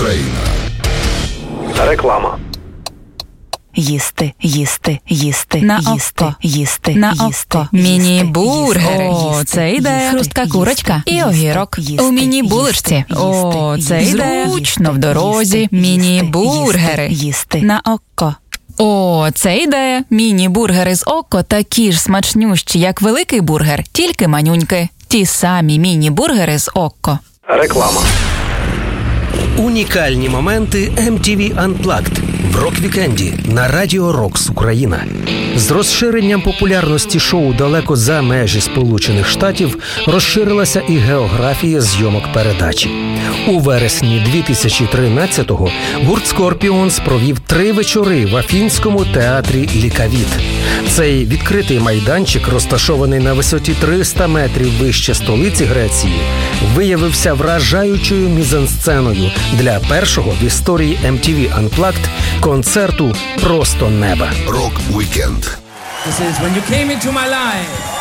Україна. Реклама. Їсти, їсти, їсти, на їсти, око, їсти, на їсти, око. їсти, Міні-бургери. їсти, О, це ідея. Хрустка курочка і огірок. У міні-булочці. О, це ідея. Зручно в дорозі. Міні-бургери. Їсти. На око. О, це ідея. Міні-бургери з око такі ж смачнющі, як великий бургер, тільки манюньки. Ті самі міні-бургери з око. Реклама. Унікальні моменти MTV Unplugged в рок-вікенді на Радіо Рокс Україна. З розширенням популярності шоу далеко за межі Сполучених Штатів розширилася і географія зйомок передачі. У вересні 2013-го гурт Scorpions провів 3 вечори в Афінському театрі Лікавіт. Цей відкритий майданчик, розташований на висоті 300 метрів вище столиці Греції, виявився вражаючою мізансценою для першого в історії MTV Unplugged концерту «Просто неба». Рок-вікенд. This is When You Came Into My Life.